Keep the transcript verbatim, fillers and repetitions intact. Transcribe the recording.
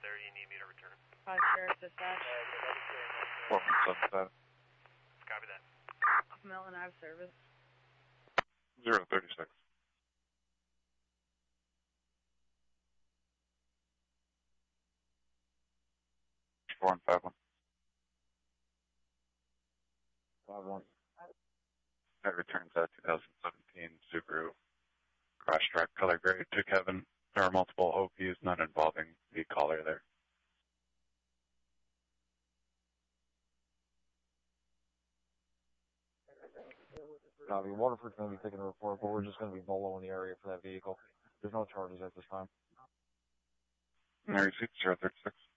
there you need me to return? Five Sheriff Dispatch. four one seven five. Copy that. Off Milton Ave service. zero thirty-six. four one five one. five one. That returns a two thousand seventeen Subaru Crosstrek color gray to Kevin. There are multiple O Ps, none involving the caller there. Copy. Waterford's going to be taking a report, but we're just going to be bolo in the area for that vehicle. There's no charges at this time. And I received zero thirty-six.